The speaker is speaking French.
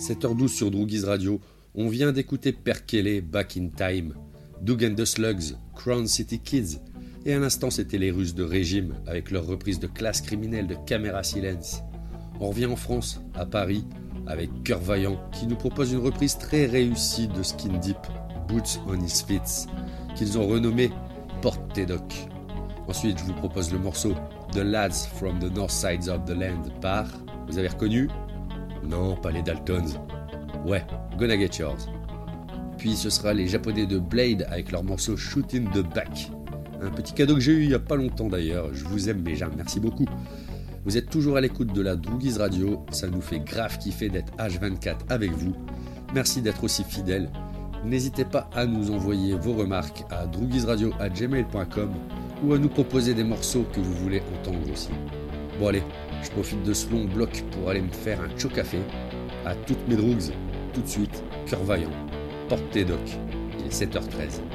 7h12 sur Droogies Radio, on vient d'écouter Perkele, Back in Time, Doug and the Slugs, Crown City Kids, et à l'instant c'était les Russes de Régime avec leur reprise de Classe criminelle de Caméra Silence. On revient en France, à Paris, avec Cœur Vaillant qui nous propose une reprise très réussie de Skin Deep, Boots on His Feet, qu'ils ont renommé Porte tes Docs. Ensuite je vous propose le morceau The Lads from the North Sides of the Land par, vous avez reconnu ? Non, pas les Daltons. Ouais, Gonna Get Yours. Puis ce sera les Japonais de Blade avec leur morceau Shoot in the Back. Un petit cadeau que j'ai eu il y a pas longtemps d'ailleurs. Je vous aime mes gens, merci beaucoup. Vous êtes toujours à l'écoute de la Droogies Radio. Ça nous fait grave kiffer d'être H24 avec vous. Merci d'être aussi fidèles. N'hésitez pas à nous envoyer vos remarques à droogiesradio@gmail.com ou à nous proposer des morceaux que vous voulez entendre aussi. Bon allez, je profite de ce long bloc pour aller me faire un chaud café. À toutes mes droogs, tout de suite, Cœur Vaillant, Porte tes Docs, il est 7h13.